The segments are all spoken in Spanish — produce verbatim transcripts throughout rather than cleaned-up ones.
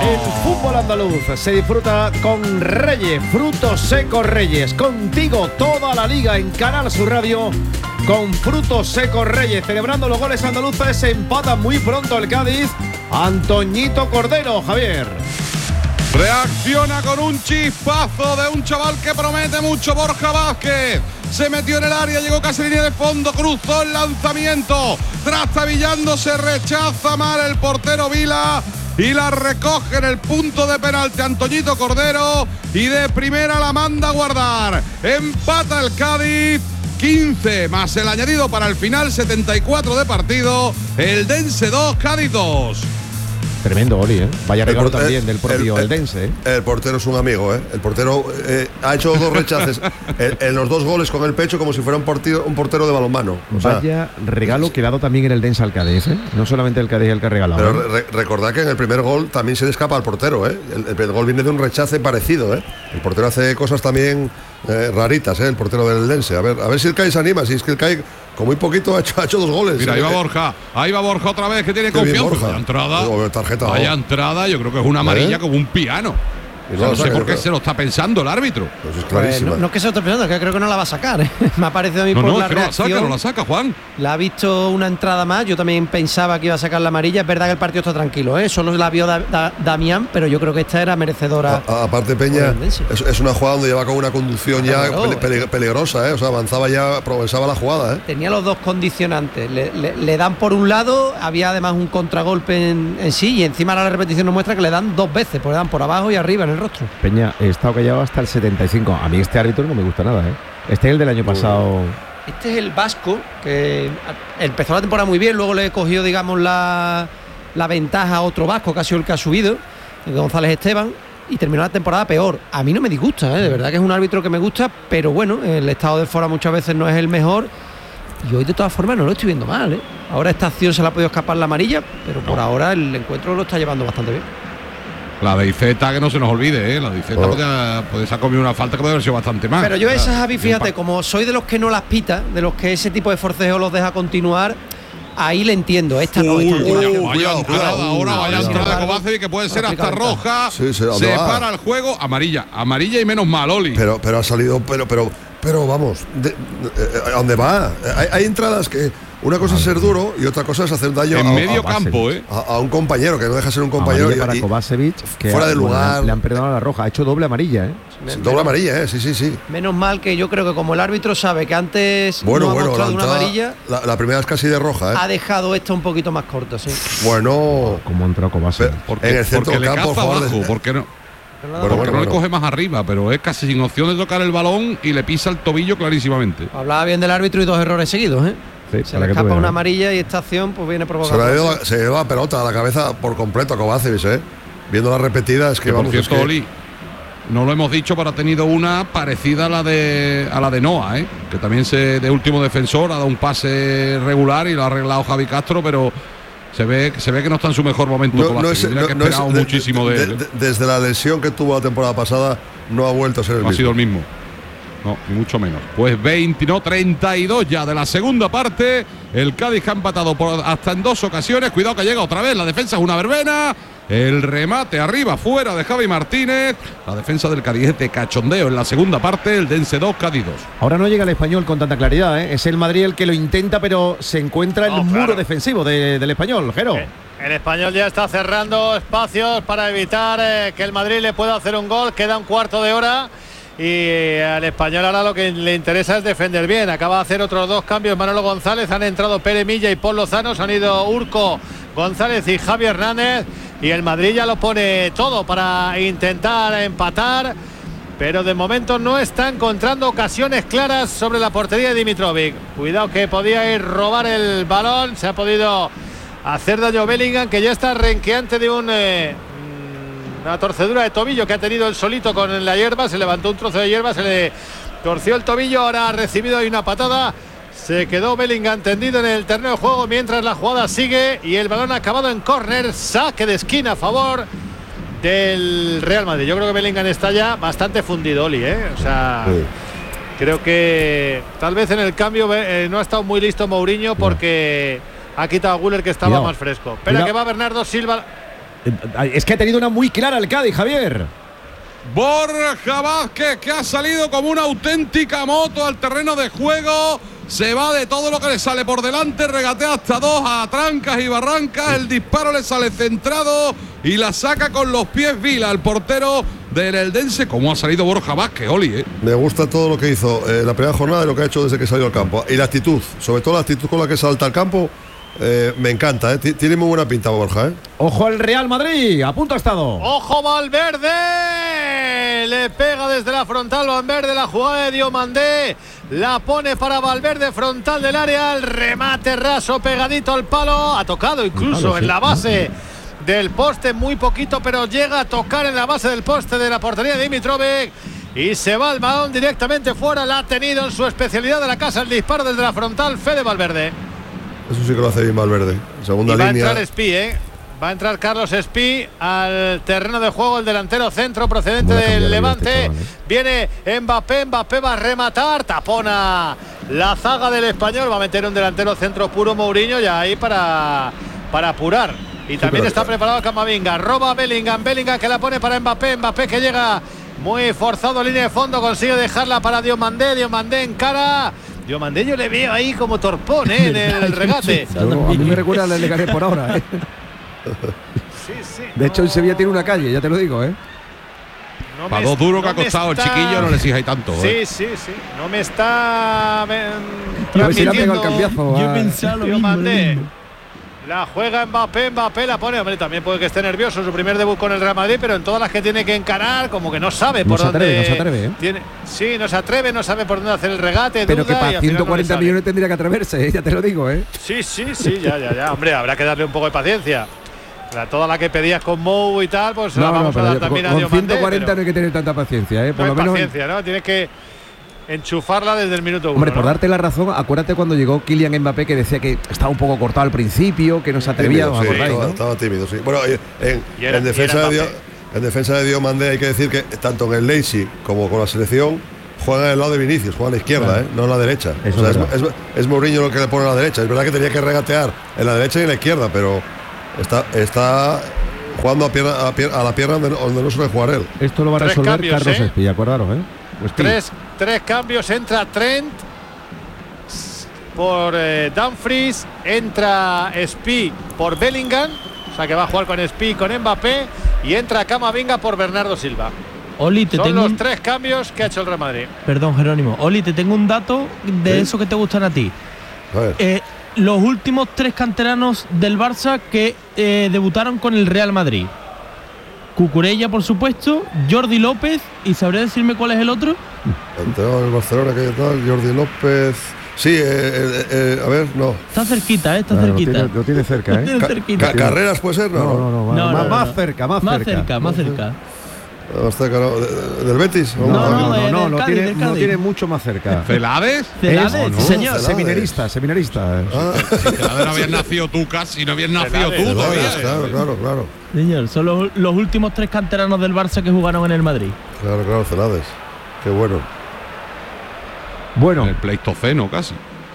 El fútbol andaluz se disfruta con Reyes, frutos secos Reyes. Contigo toda la liga en Canal Sur Radio con frutos secos Reyes. Celebrando los goles andaluces, se empata muy pronto el Cádiz. Antoñito Cordero, Javier. Reacciona con un chispazo de un chaval que promete mucho, Borja Vázquez. Se metió en el área, llegó casi a línea de fondo, cruzó el lanzamiento. Trastabillando, se rechaza mal el portero Vila y la recoge en el punto de penalti Antoñito Cordero y de primera la manda a guardar. Empata el Cádiz. quince más el añadido para el final, setenta y cuatro de partido. El Dense dos, Cádiz dos. Tremendo Oli, ¿eh? Vaya regalo también del propio el, el, Eldense, ¿eh? El portero es un amigo, ¿eh? El portero eh, ha hecho dos rechaces en, en los dos goles con el pecho como si fuera un, portero, un portero de balonmano. O sea, vaya regalo que ha dado también en el Eldense al Cádiz, ¿eh? No solamente el Cádiz el que ha regalado. Pero ¿eh? re, recordad que en el primer gol también se le escapa al portero, ¿eh? El, el, el gol viene de un rechace parecido, ¿eh? El portero hace cosas también eh, raritas, ¿eh? El portero del Eldense. A ver, a ver si el Cádiz se anima, si es que el Cádiz con muy poquito ha hecho, ha hecho dos goles. Mira, ahí va Borja, ahí va Borja otra vez, que tiene Qué confianza. bien, Vaya entrada, oh, tarjeta, vaya oh. entrada, yo creo que es una amarilla ¿Eh? como un piano. O sea, no, no sé saca, por qué creo. se lo está pensando el árbitro. Pues es clarísima. Pues no, no es que se lo esté pensando, es que creo que no la va a sacar, ¿eh? Me ha parecido a mí No, por no, la es que no la reacción. saca, no la saca, Juan. La ha visto una entrada más, yo también pensaba que iba a sacar la amarilla. Es verdad que el partido está tranquilo, ¿eh? Solo la vio da, da, Damián, pero yo creo que esta era merecedora. A, a, aparte Peña, es, es una jugada donde lleva con una conducción ya claro, peli, peli, peligrosa, ¿eh? O sea, avanzaba ya, progresaba la jugada, ¿eh? Tenía los dos condicionantes. Le, le, le dan por un lado, había además un contragolpe en, en sí, y encima la repetición nos muestra que le dan dos veces, porque le dan por abajo y arriba en el rostro. Peña, he estado callado hasta el setenta y cinco. A mí este árbitro no me gusta nada, ¿eh? Este es el del año pasado. Este es el vasco, que empezó la temporada muy bien, luego le cogió, digamos, la, la ventaja a otro vasco, que ha sido el que ha subido, González Esteban, y terminó la temporada peor. A mí no me disgusta, ¿eh? De verdad que es un árbitro que me gusta, pero bueno, el estado de forma muchas veces no es el mejor. Y hoy de todas formas no lo estoy viendo mal, ¿eh? Ahora esta acción se le ha podido escapar la amarilla, pero por no. ahora el encuentro lo está llevando bastante bien. La de Iceta, que no se nos olvide, ¿eh? La de Iceta oh. puede, puede se ha comido una falta que puede haber sido bastante más. Pero yo esa, Javi, fíjate, como soy de los que no las pita, de los que ese tipo de forcejeo los deja continuar, ahí le entiendo. Esta no, esta uy, no. Uy, vaya entrada ahora, no, vaya no, entrada no, de Kovacevic, que puede ser hasta roja. Sí, sí, se para el juego, amarilla, amarilla y menos mal, Oli. Pero, pero ha salido, pero, pero, pero vamos, de, de, de, ¿a dónde va? Hay, hay entradas que una cosa es ser duro y otra cosa es hacer daño en a, medio a, campo, ¿eh? A, a un compañero que no deja ser un compañero. Y, para Kovacevic, que fuera de lugar. Bueno, le han perdonado la roja, ha hecho doble amarilla, ¿eh? Sí, doble amarilla, ¿eh? Sí, sí, sí. Menos mal que yo creo que como el árbitro sabe que antes bueno, no ha bueno, mostrado la una entrada, amarilla, la, la primera es casi de roja, ¿eh? Ha dejado esta un poquito más corta, sí. Bueno, como entró Kovacevic. Porque, en el centro porque del campo, le caza favor abajo, de... porque no. Bueno, porque bueno, no bueno. le coge más arriba, pero es casi sin opción de tocar el balón y le pisa el tobillo clarísimamente. Hablaba bien del árbitro y dos errores seguidos, ¿eh? Sí, se le escapa una amarilla y esta acción pues viene provocada. Se le lleva, se lleva la pelota a la cabeza por completo a Kovacevic, ¿eh? Viendo la repetida es que, que vamos, por cierto, es que... Oli, no lo hemos dicho, pero ha tenido una parecida a la de a la de Noah, ¿eh? Que también se de último defensor ha dado un pase regular y lo ha arreglado Javi Castro, pero se ve se ve que no está en su mejor momento. No, no es, Mira no, que no es, esperamos de, muchísimo de, de, de él. De, desde la lesión que tuvo la temporada pasada no ha vuelto a ser el no mismo. ha sido el mismo. No, ni mucho menos. Pues veinte, no, treinta y dos ya de la segunda parte. El Cádiz ha empatado por hasta en dos ocasiones. Cuidado que llega otra vez. La defensa es una verbena. El remate arriba, fuera de Javi Martínez. La defensa del Cádiz es de cachondeo en la segunda parte. El Dense dos, Cádiz dos. Ahora no llega el Español con tanta claridad, ¿eh? Es el Madrid el que lo intenta, pero se encuentra el no, muro claro. defensivo de, del Español, Jero. Eh, el Español ya está cerrando espacios para evitar eh, que el Madrid le pueda hacer un gol. Queda un cuarto de hora. Y al Español ahora lo que le interesa es defender bien. Acaba de hacer otros dos cambios Manolo González. Han entrado Pere Milla y Paul Lozano. Se han ido Urco González y Javi Hernández. Y el Madrid ya lo pone todo para intentar empatar. Pero de momento no está encontrando ocasiones claras sobre la portería de Dimitrovic. Cuidado que podía ir robar el balón. Se ha podido hacer daño Bellingham, que ya está renqueante de un... Eh, una torcedura de tobillo que ha tenido él solito con la hierba. Se levantó un trozo de hierba, se le torció el tobillo. Ahora ha recibido ahí una patada. Se quedó Bellingham tendido en el terreno de juego mientras la jugada sigue y el balón ha acabado en córner. Saque de esquina a favor del Real Madrid. Yo creo que Bellingham está ya bastante fundido, Oli, ¿eh? O sea, sí. Creo que tal vez en el cambio eh, no ha estado muy listo Mourinho porque ha quitado a Güler, que estaba Cuidado. más fresco. Espera Cuidado. que va Bernardo Silva. Es que ha tenido una muy clara el Cádiz, Javier. Borja Vázquez, que ha salido como una auténtica moto al terreno de juego. Se va de todo lo que le sale por delante, regatea hasta dos a trancas y barrancas. El disparo le sale centrado y la saca con los pies Vila, el portero del Eldense. ¿Cómo ha salido Borja Vázquez, Oli? ¿eh? Me gusta todo lo que hizo eh, la primera jornada y lo que ha hecho desde que salió al campo. Y la actitud, sobre todo la actitud con la que salta al campo, eh, me encanta. Eh. Tiene muy buena pinta Borja. Eh. Ojo al Real Madrid, a punto ha estado. ¡Ojo Valverde! Le pega desde la frontal Valverde, la jugada de Diomandé. La pone para Valverde, frontal del área. El remate raso pegadito al palo. Ha tocado incluso en la base del poste, muy poquito, pero llega a tocar en la base del poste de la portería de Dimitrovic. Y se va el balón directamente fuera. La ha tenido en su especialidad de la casa, el disparo desde la frontal, Fede Valverde. Eso sí que lo hace bien Valverde. Segunda y va línea. a entrar Espí, ¿eh? Va a entrar Carlos Espí al terreno de juego, el delantero centro procedente del Levante. Este Viene Mbappé, Mbappé va a rematar, tapona la zaga del Español, va a meter un delantero centro puro Mourinho ya ahí para, para apurar. Y sí, también está preparado Camavinga, roba Bellingham, Bellingham que la pone para Mbappé, Mbappé que llega muy forzado, línea de fondo, consigue dejarla para Diomandé, Diomandé en cara. Diomandé yo le veo ahí como torpón, ¿eh? En el regate. No, a mí me recuerda al Leganés por ahora, ¿eh? Sí, sí, de hecho, no. en Sevilla tiene una calle, ya te lo digo, ¿eh? No Para dos duros no que ha costado está... el chiquillo, no le exijáis tanto. Sí, ¿eh? sí, sí. No me está. Me... A ver si le ha pegado el cambiazo. Yo pensaba lo mismo, lo mismo. La juega Mbappé, Mbappé la pone. Hombre, también puede que esté nervioso, su primer debut con el Real Madrid, pero en todas las que tiene que encarar, como que no sabe no por se dónde. Atreve, no se atreve, ¿eh? Tiene... Sí, no se atreve, no sabe por dónde hacer el regate. Pero duda, que para ciento cuarenta no millones tendría que atreverse, ¿eh? Ya te lo digo, ¿eh? Sí, sí, sí, ya, ya, ya. Hombre, habrá que darle un poco de paciencia. La, toda la que pedías con Mou y tal, pues no, la vamos no, a dar yo, también con, a Diomandé. Con ciento cuarenta no hay que tener tanta paciencia, ¿eh? Por no lo menos. Paciencia, ¿no? Tienes que enchufarla desde el minuto uno. Hombre, por ¿no? darte la razón, acuérdate cuando llegó Kylian Mbappé que decía que estaba un poco cortado al principio, que no se atrevía, tímido, ¿os sí, acordáis, estaba, ¿no? estaba tímido, sí. Bueno, en, era, en defensa de Dio, en defensa de Diomandé hay que decir que tanto en el Leipzig como con la selección juega en el lado de Vinicius, juega a la izquierda, claro. ¿eh? No en la derecha. Eso o sea, es, es, es, es Mourinho lo que le pone a la derecha. Es verdad que tenía que regatear en la derecha y en la izquierda, pero está, está jugando a, pierna, a, pierna, a la pierna donde, donde no suele jugar él. Esto lo va a tres resolver cambios, Carlos ¿eh? Espí, acordaros, ¿eh? Pues tres, tres cambios, entra Trent por eh, Dumfries, entra Espí por Bellingham, o sea que va a jugar con Espí y con Mbappé, y entra Camavinga por Bernardo Silva. Oli, te Son tengo los un... tres cambios que ha hecho el Real Madrid. Perdón, Jerónimo. Oli, te tengo un dato de ¿Sí? eso que te gustan a ti. A ver. Eh, los últimos tres canteranos del Barça que eh, debutaron con el Real Madrid. Cucurella, por supuesto, Jordi López, y ¿sabría decirme cuál es el otro? Entrenador del Barcelona, que tal, Jordi López. Sí, eh, eh, eh, a ver, no. Está cerquita, ¿eh? Está Claro, cerquita. Lo tiene, lo tiene cerca, Lo ¿eh? tiene Ca cerquita. ca Carreras puede ser, no. No, no, no, No, más, no, más no. cerca, más, Más cerca. cerca, más cerca. Más cerca, no. ¿De- ¿Del Betis? No, No, no, no, no, de- no, del lo Cádiz, tiene, del lo Cádiz. tiene mucho más cerca. ¿Celades? Celades, Es- no, señor. Celades. Seminarista, seminarista. Ah, Celades no habías nacido tú casi, no habías nacido Celades, tú todavía. claro, claro, claro. Señor, son los, los últimos tres canteranos del Barça que jugaron en el Madrid. Claro, claro, Celades. Qué bueno. Bueno, En el Pleistoceno casi.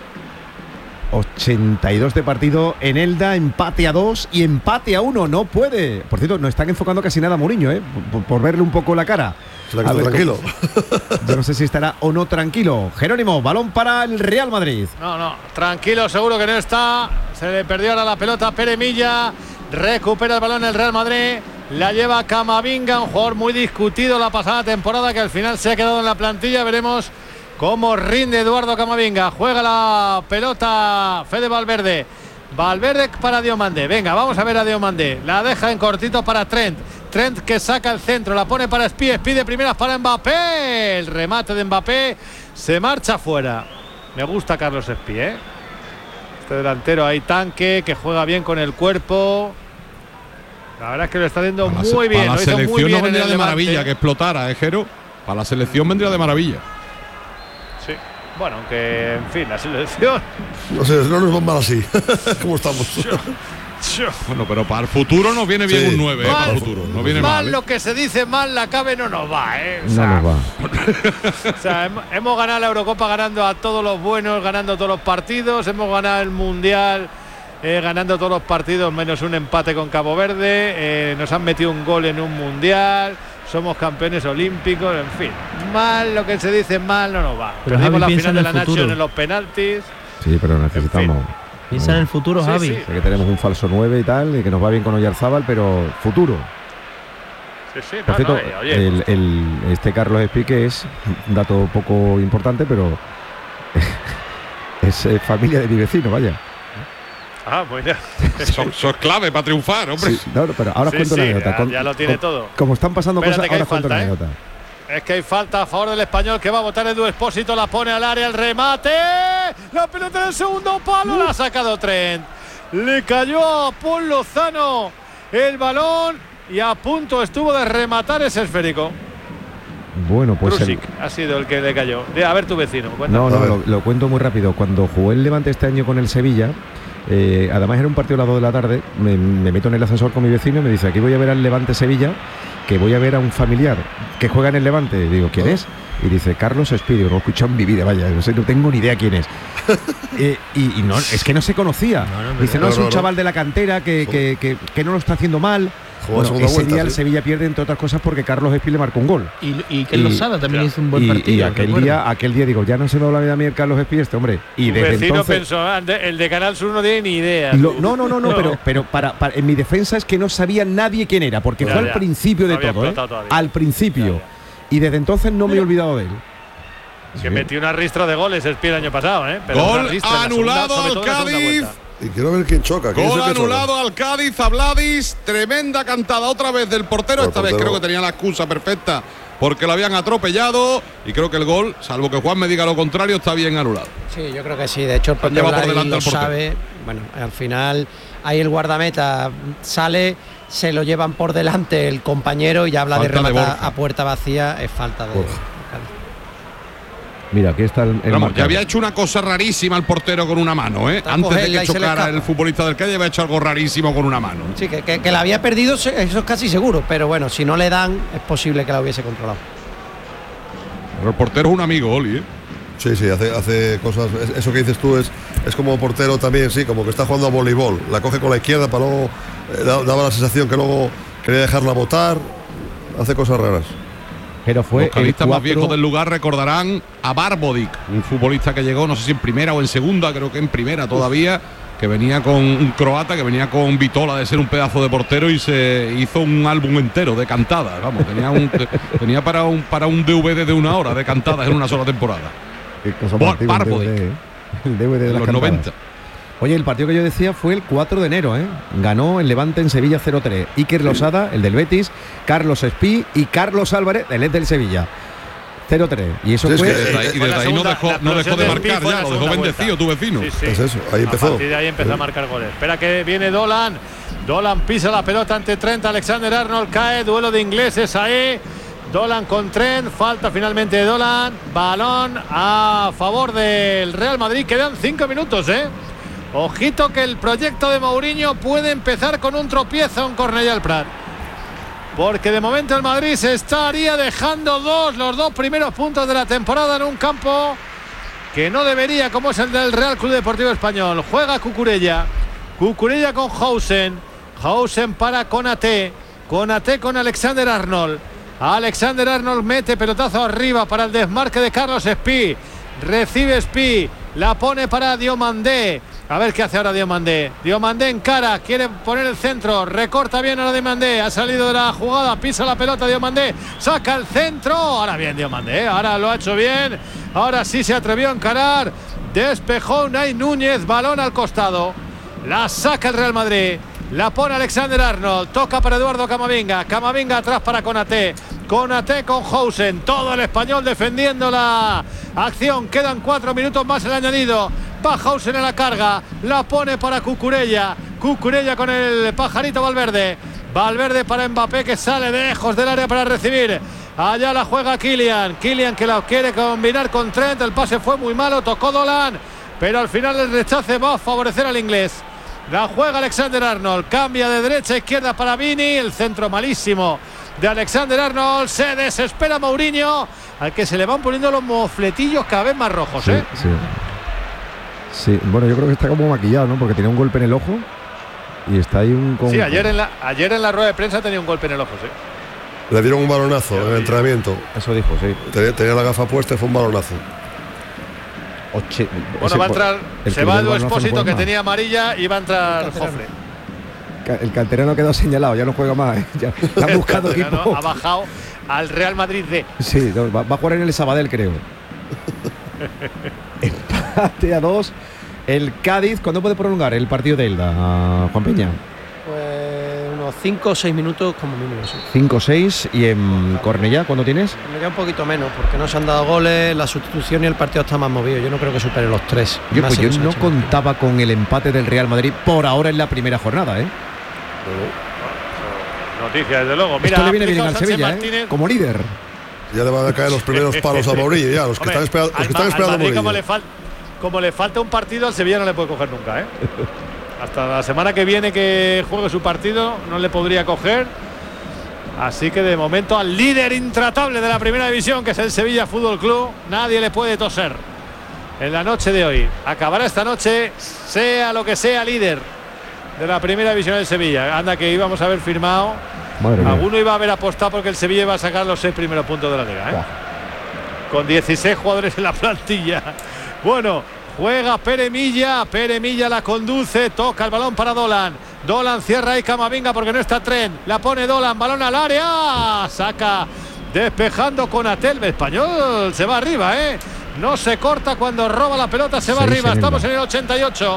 ochenta y dos de partido en Elda, empate a dos y empate a uno, no puede. Por cierto, no están enfocando casi nada a Mourinho, ¿eh? Por, por verle un poco la cara. Se la A quitó ver, tranquilo. Yo no sé si estará o no tranquilo. Jerónimo, balón para el Real Madrid. No, no, tranquilo, seguro que no está. Se le perdió ahora la pelota a Pere Milla. Recupera el balón el Real Madrid. La lleva Camavinga, un jugador muy discutido la pasada temporada que al final se ha quedado en la plantilla. Veremos cómo rinde Eduardo Camavinga. Juega la pelota Fede Valverde. Valverde para Diomandé. Venga, vamos a ver a Diomandé. La deja en cortito para Trent. Trent que saca el centro, la pone para Espí. Espí de primeras para Mbappé. El remate de Mbappé se marcha fuera. Me gusta Carlos Espí, ¿eh? Este delantero ahí tanque, que juega bien con el cuerpo. La verdad es que lo está haciendo Para muy la, bien. para la lo hizo muy selección bien no en vendría el de Levante. maravilla que explotara, ¿eh, Jero? Para la selección vendría de maravilla. Sí. Bueno, aunque, en fin, la selección. No sé, no nos va mal así. ¿Cómo estamos? Bueno, pero para el futuro nos viene bien Sí. un nueve, ¿eh? Mal, Para el futuro. No viene mal mal. ¿eh? lo que se dice, mal la cabe no nos va, ¿eh? O No sea, nos va. O sea, hemos, hemos ganado la Eurocopa ganando a todos los buenos, ganando todos los partidos, hemos ganado el Mundial eh, ganando todos los partidos menos un empate con Cabo Verde, eh, nos han metido un gol en un mundial, somos campeones olímpicos, en fin, mal lo que se dice mal no nos va. Pero Perdimos Javi, la piensa final en de el la futuro. Nación en los penaltis. Sí, pero necesitamos. Piensa en el futuro, Sí, Javi. sí. Sé que tenemos un falso nueve y tal, y que nos va bien con Oyarzábal, pero futuro. Sí, sí, Por no, cierto, no, eh, oye, el, el- este Carlos Espí, que es un dato poco importante, pero es eh, familia de mi vecino, vaya. ah, pues ya. Eso, eso es clave para triunfar, hombre. Sí, no, no, pero ahora os Sí, cuento sí, una anécdota. ya- Con- ya lo tiene con- todo. Como están pasando Espérate cosas, que hay ahora os cuento una falta, ¿eh? anécdota. Es que hay falta a favor del Español que va a votar Edu Expósito, la pone al área, el remate, la pelota en el segundo palo, la ha sacado Trent, le cayó a Paul Lozano el balón y a punto estuvo de rematar ese esférico. Bueno, pues el- Krusik ha sido el que le cayó. De, a ver tu vecino, no, cuéntame. no, A ver. lo, lo cuento muy rápido. Cuando jugué el Levante este año con el Sevilla, eh, además era un partido a las dos de la tarde, me, me meto en el ascensor con mi vecino y me dice, aquí voy a ver al Levante Sevilla, que voy a ver a un familiar que juega en el Levante. Y digo, ¿quién es? Y dice, Carlos Espí. Digo, no he escuchado en mi vida, vaya, no, sé, no tengo ni idea quién es. Eh, y, y no, es que no se conocía. Dice, no, no, es un no, no. chaval de la cantera que, que, que, que no lo está haciendo mal. Jugó Bueno, segunda ese vuelta, día el sí. Sevilla pierde, entre otras cosas, porque Carlos Espí le marcó un gol. Y, y que el Y- Lozada también ya. hizo un buen Y, partido. y aquel recuerdo. día, aquel día digo, ya no se me habla a mí el Carlos Espí este hombre. Y Tu desde vecino entonces. pensó, ah, de- el de Canal Sur no tiene ni idea. Lo- tú. no, no, no, no, pero, pero para, para- en mi defensa es que no sabía nadie quién era, porque Ya, fue ya. al principio de No había todo, ¿eh? explotado todavía. Al principio. Ya, ya. Y desde entonces no me he olvidado de él. Que metió una ristra de goles el pie el año pasado, ¿eh? Pero Gol una ristra en la segunda, anulado sobre al todo en la segunda Cádiz. vuelta. Y quiero ver quién choca. ¿Quién Gol es el que choca? anulado al Cádiz, a Vladis, tremenda cantada otra vez del portero, El esta vez portero. creo que tenía la excusa perfecta porque lo habían atropellado y creo que el gol, salvo que Juan me diga lo contrario, está bien anulado. Sí, yo creo que sí. De hecho, el propio llevado por Vladi delante lo al portero. sabe. Bueno, al final ahí el guardameta sale, se lo llevan por delante el compañero y ya habla de Falta de rematar Borja. a puerta vacía. Es falta de. Borja. Mira, aquí está el, el Vamos, ya marcador. había hecho una cosa rarísima el portero con una mano, ¿eh? Está Antes de cogerla que y se le chocara escapa. el futbolista del Cádiz había hecho algo rarísimo con una mano. Sí, que, que- que la había perdido, se- eso es casi seguro. Pero bueno, si no le dan, es posible que la hubiese controlado. Pero el portero es un amigo, Oli, ¿eh? Sí, sí, hace, hace cosas. es- Eso que dices tú es, es como portero también, sí, como que está jugando a voleibol. La coge con la izquierda para luego. eh, da- daba la sensación que luego quería dejarla botar. Hace cosas raras. Pero fue Los cadistas el más cuatro- viejos del lugar recordarán a Barbodic, un futbolista que llegó, no sé si en primera o en segunda, creo que en primera todavía, que venía con un croata, que venía con Vitola de ser un pedazo de portero y se hizo un álbum entero de cantadas. Vamos, tenía, un, tenía para, un, para un D V D de una hora de cantadas en una sola temporada. Qué cosa Bar- más antigua, el Barbodic. D V D, ¿eh? El D V D de En las los cantadas. noventa. Oye, el partido que yo decía fue el cuatro de enero, ¿eh? Ganó el Levante en Sevilla cero tres. Iker Losada, el del Betis, Carlos Espí y Carlos Álvarez, el del Sevilla. cero tres. Y eso Sí, es fue. que- Y desde ahí, y Fue la desde ahí no segunda- dejó, la no dejó de explosión del marcar Pi fue ya, la lo dejó segunda bendecido vuelta. tu vecino. Sí, sí. Es eso, ahí A empezó. partir de ahí empezó a marcar goles. Espera que viene Dolan. Dolan pisa la pelota ante Trent. Alexander Arnold cae. Duelo de ingleses ahí. Dolan con Trent. Falta finalmente de Dolan. Balón a favor del Real Madrid. Quedan cinco minutos, ¿eh? Ojito que el proyecto de Mourinho puede empezar con un tropiezo en Cornellà del Prat. Porque de momento el Madrid se estaría dejando dos, los dos primeros puntos de la temporada en un campo que no debería, como es el del Real Club Deportivo Español. Juega Cucurella. Cucurella con Hausen. Hausen para Konaté. Konaté con Alexander Arnold. Alexander Arnold mete pelotazo arriba para el desmarque de Carlos Espí. Recibe Espí. La pone para Diomandé. A ver qué hace ahora Diomandé. Diomandé en cara. Quiere poner el centro. Recorta bien ahora Diomandé. Ha salido de la jugada. Pisa la pelota Diomandé. Saca el centro. Ahora bien Diomandé. Ahora lo ha hecho bien. Ahora sí se atrevió a encarar. Despejó Unai Núñez. Balón al costado. La saca el Real Madrid. La pone Alexander Arnold. Toca para Eduardo Camavinga. Camavinga atrás para Konaté. Konaté con Hausen. Todo el español defendiendo la acción. Quedan cuatro minutos más el añadido. Va Hausen en la carga. La pone para Cucurella. Cucurella con el pajarito Valverde. Valverde para Mbappé que sale de lejos del área para recibir. Allá la juega Kylian. Kylian que la quiere combinar con Trent. El pase fue muy malo. Tocó Dolan. Pero al final el rechace va a favorecer al inglés. La juega Alexander Arnold. Cambia de derecha a izquierda para Vini. El centro malísimo de Alexander Arnold. Se desespera Mourinho, al que se le van poniendo los mofletillos cada vez más rojos, Sí, Uh, ¿eh? sí. Sí, bueno, yo creo que está como maquillado, ¿no? Porque tenía un golpe en el ojo y está ahí un... Con... Sí, ayer en, la, ayer en la rueda de prensa tenía un golpe en el ojo, sí. Le dieron un balonazo en el entrenamiento. Eso dijo, sí. Tenía, tenía la gafa puesta y fue un balonazo. Oche, bueno, ese, va a entrar, se va Edu Expósito, no que más. tenía amarilla, y va a entrar Jofre. El canterano quedó señalado, ya no juega más, ¿eh? Ya le han buscado equipo. Ha bajado al Real Madrid D. Sí, no, va, va a jugar en el Sabadell, creo. Empate a dos. El Cádiz, ¿cuándo puede prolongar el partido de Elda, Juan Peña? Pues unos cinco o seis minutos como mínimo. Sí. cinco o seis. ¿Y en Cornellá cuándo tienes? Me un poquito menos, porque no se han dado goles, la sustitución y el partido está más movido. Yo no creo que supere los tres. Yo, pues yo no contaba con el empate del Real Madrid por ahora en la primera jornada, ¿eh? Noticia, desde luego. Mira, esto le viene bien al Sevilla, ¿eh? Como líder. Ya le van a caer los primeros palos a Mourinho, ya, los que Hombre, están, espera, los que están al esperando a Madrid, Mourinho. Como le, fal, como le falta un partido, al Sevilla no le puede coger nunca, ¿eh? Hasta la semana que viene que juegue su partido no le podría coger. Así que de momento al líder intratable de la primera división, que es el Sevilla Fútbol Club, nadie le puede toser en la noche de hoy. Acabará esta noche, sea lo que sea, líder de la primera división del Sevilla. Anda que íbamos a haber firmado. Alguno iba a haber apostado porque el Sevilla iba a sacar los seis primeros puntos de la liga, ¿eh? Con dieciséis jugadores en la plantilla. Bueno, juega Pere Milla, Pere Milla la conduce, toca el balón para Dolan. Dolan cierra ahí Camavinga porque no está Tren. La pone Dolan, balón al área. Saca despejando con Atel. El español se va arriba, ¿eh? No se corta cuando roba la pelota, se va Seis arriba. en Estamos en el ochenta y ocho.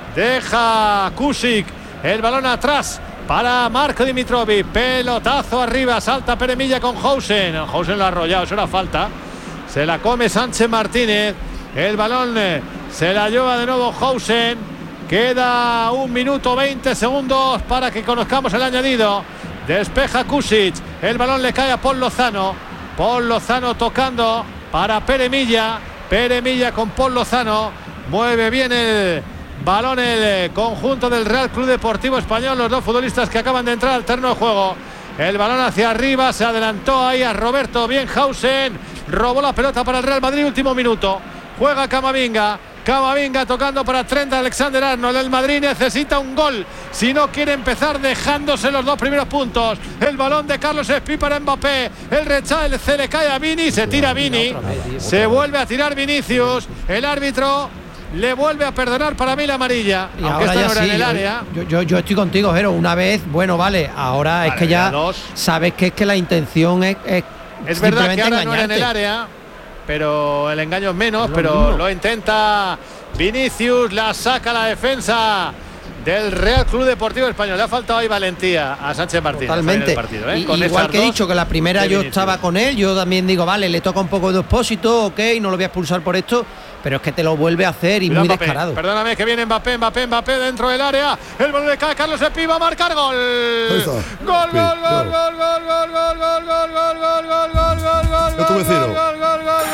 Deja Kusic el balón atrás para Marco Dimitrovic. Pelotazo arriba, salta Pere Milla con Hausen. Hausen lo ha arrollado, eso era falta. Se la come Sánchez Martínez. El balón se la lleva de nuevo Hausen. Queda un minuto veinte segundos para que conozcamos el añadido. Despeja Kusic. El balón le cae a Paul Lozano. Paul Lozano tocando para Pere Milla. Pere Milla con Paul Lozano. Mueve bien el balón el conjunto del Real Club Deportivo Español. Los dos futbolistas que acaban de entrar al terreno de juego. El balón hacia arriba. Se adelantó ahí a Roberto Bienhausen. Robó la pelota para el Real Madrid. Último minuto. Juega Camavinga. Camavinga tocando para Trent Alexander-Arnold. El Madrid necesita un gol si no quiere empezar dejándose los dos primeros puntos. El balón de Carlos Espí para Mbappé. El rechazo se le cae a Vini. Se tira Vini. Se vuelve a tirar Vinicius. El árbitro le vuelve a perdonar para mí la amarilla. Y aunque ahora esta ya no era sí, en el yo, área. Yo, yo, yo estoy contigo, Jero. Una vez, bueno, vale. Ahora vale, es que ya dos. Sabes que es que la intención es. Es, es verdad que ahora no era en el área, pero el engaño es menos, lo pero mismo. Lo intenta Vinicius, la saca la defensa del Real Club Deportivo Español. Le ha faltado ahí valentía a Sánchez Martínez. Totalmente. En el partido, ¿eh? Y, Con igual que he dicho que la primera yo estaba con él, yo también digo, vale, le toca un poco de Expósito, ok, no lo voy a expulsar por esto, pero es que te lo vuelve a hacer y Cuidado, muy Mbappé. descarado. Perdóname, que viene Mbappé, Mbappé, Mbappé dentro del área. El balón le cae a Carlos Espí, va a marcar gol. Gol, gol, gol, gol, gol, gol, gol, gol, gol, gol, gol, gol, gol, gol, gol, gol, gol, tu vecino. Gol, gol, gol, gol,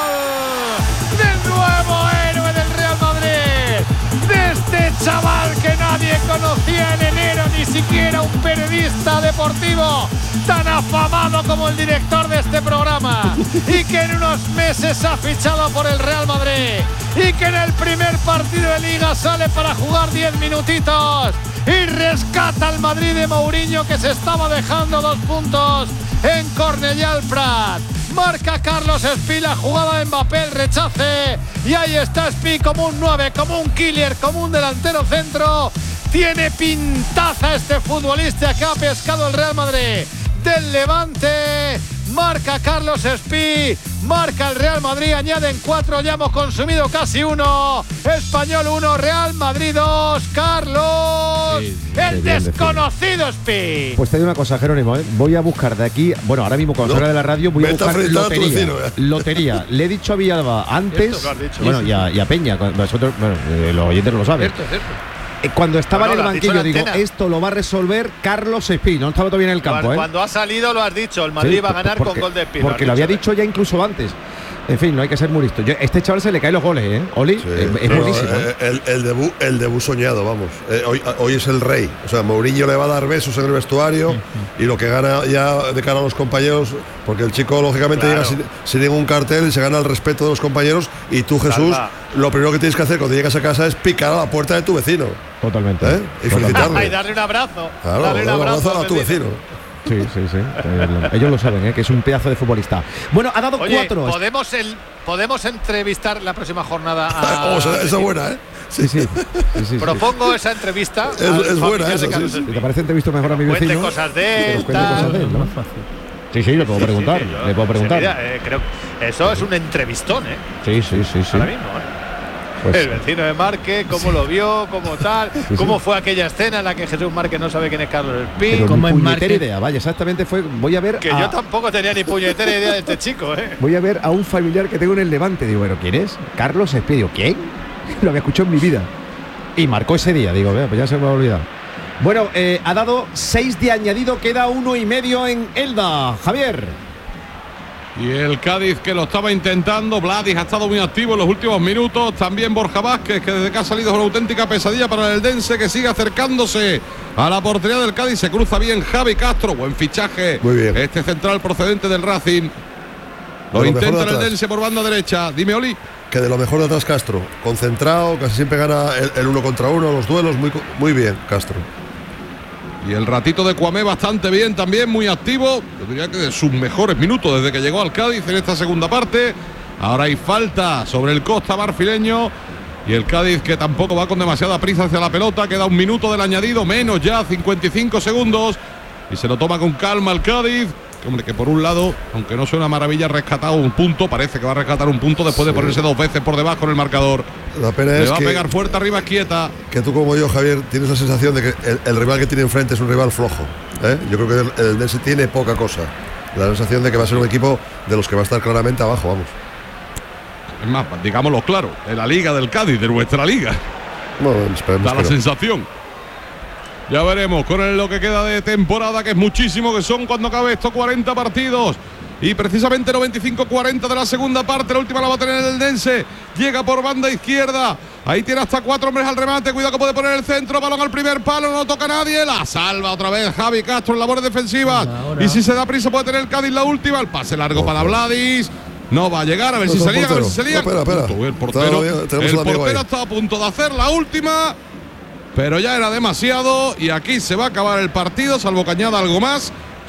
gol. De nuevo héroe del Real Madrid. De este chaval que nadie conocía en enero, ni siquiera un periodista deportivo tan afamado como el director de este programa, y que en unos meses ha fichado por el Real Madrid, y que en el primer partido de Liga sale para jugar diez minutitos y rescata al Madrid de Mourinho, que se estaba dejando dos puntos en Cornellà al Prat. Marca Carlos Espí, la jugada de Mbappé, el rechace, y ahí está Espí como un nueve, como un killer, como un delantero centro. Tiene pintaza este futbolista que ha pescado el Real Madrid del Levante. Marca Carlos Espí, marca el Real Madrid, añaden cuatro, ya hemos consumido casi uno. Español uno, Real Madrid dos. Carlos, sí, el desconocido Espí. Pues te digo una cosa, Jerónimo, ¿eh? Voy a buscar de aquí, bueno, ahora mismo cuando no, salga de la radio voy a buscar lotería. Vecino, ¿eh? Lotería. Le he dicho a Villalba antes, dicho, bueno, y a, y a Peña, vosotros, bueno, eh, los oyentes no lo saben. Cierto, cierto. Cuando estaba no, no, en el banquillo digo, antena. Esto lo va a resolver Carlos Espí, no estaba todavía en el campo. Cuando, ¿eh? cuando ha salido lo has dicho, el Madrid sí, va a ganar porque, con gol de Espí. Porque lo, lo había dicho ya incluso antes. En fin, no hay que ser muy listo. Yo, este chaval se le caen los goles, ¿eh? Oli, Sí, es, es no, buenísimo. eh, el, el debut, el debut soñado, vamos. Eh, hoy, hoy es el rey. O sea, Mourinho le va a dar besos en el vestuario y lo que gana ya de cara a los compañeros, porque el chico lógicamente Claro. llega sin, sin ningún cartel y se gana el respeto de los compañeros. Y tú, Jesús, Salva. lo primero que tienes que hacer cuando llegas a casa es picar a la puerta de tu vecino. Totalmente. ¿Eh? Y felicitarle. Y darle un abrazo. Claro, darle un dale un abrazo, abrazo a tu vecino. Sí, sí, sí. Eh, ellos lo saben, ¿eh? Que es un pedazo de futbolista. Bueno, ha dado Oye, cuatro. podemos el, podemos entrevistar la próxima jornada a. Oh, esa, esa es buena, ¿eh? Sí, sí. sí, sí, sí. Propongo esa entrevista. Es- al es buena familiar de esa, sí, Carlos sí. Espí. Si te parece, te he visto mejor a mi Cuente vecino. cosas de que él, nos cuente cosas tal. de él, ¿no? Sí, sí, le puedo preguntar. Sí, sí, yo- le puedo sí, preguntar. mira, eh, creo eso es un entrevistón, ¿eh? Sí, sí, sí, sí. Ahora mismo, ¿eh? Pues, El vecino de Márquez, cómo lo vio, cómo tal, sí. cómo fue aquella escena en la que Jesús Márquez no sabe quién es Carlos Espí. pero ¿Cómo ni es puñetera Márquez? idea, vaya, exactamente fue. Voy a ver. Que a, yo tampoco tenía ni puñetera idea de este chico, ¿eh? Voy a ver a un familiar que tengo en el Levante. Digo, bueno, ¿quién es? Carlos Espí. Digo, ¿quién? Lo había escuchado en mi vida. Y marcó ese día. Digo, vea, pues ya se me ha olvidado. Bueno, eh, ha dado seis de añadido, queda uno y medio en Elda. Javier. Y el Cádiz que lo estaba intentando, Vladis ha estado muy activo en los últimos minutos, también Borja Vázquez, que desde que ha salido es una auténtica pesadilla para el Eldense, que sigue acercándose a la portería del Cádiz, se cruza bien Javi Castro, buen fichaje, Muy bien. este central procedente del Racing, lo lo mejor intenta de el atrás. Eldense por banda derecha, dime Oli. Que de lo mejor de atrás Castro, concentrado, casi siempre gana el, el uno contra uno, los duelos, muy, co- muy bien, Castro. Y el ratito de Cuamé bastante bien también, muy activo. Yo diría que de sus mejores minutos desde que llegó al Cádiz en esta segunda parte. Ahora hay falta sobre el Costa marfileño. Y el Cádiz que tampoco va con demasiada prisa hacia la pelota. Queda un minuto del añadido, menos ya, cincuenta y cinco segundos. Y se lo toma con calma el Cádiz. Que, hombre, que por un lado, aunque no suena maravilla, ha rescatado un punto. Parece que va a rescatar un punto después de ponerse dos veces por debajo en el marcador. La pena Le es va a que, pegar fuerte arriba Quieta. que tú como yo, Javier, tienes la sensación de que el, el rival que tiene enfrente es un rival flojo. ¿eh? Yo creo que el, el Eldense tiene poca cosa. La sensación de que va a ser un equipo de los que va a estar claramente abajo, vamos. Es más, digámoslo claro, de la liga del Cádiz, de nuestra liga. Bueno, esperemos Da que la no. sensación. Ya veremos con el- lo que queda de temporada, que es muchísimo, que son cuando acabe estos cuarenta partidos. Y precisamente noventa y cinco cuarenta de la segunda parte, la última la va a tener el Eldense. Llega por banda izquierda. Ahí tiene hasta cuatro hombres al remate. Cuidado que puede poner el centro. Balón al primer palo, no lo toca nadie. La salva otra vez Javi Castro en labores defensivas. Ahora. Y si se da prisa puede tener el Cádiz la última. El pase largo para Vladis. No va a llegar, a ver No, si no, se lía, a ver portero. si se lía. No, espera, espera. El portero, Todavía tenemos el un amigo portero ahí. está a punto de hacer la última. Pero ya era demasiado y aquí se va a acabar el partido, salvo que añada algo más.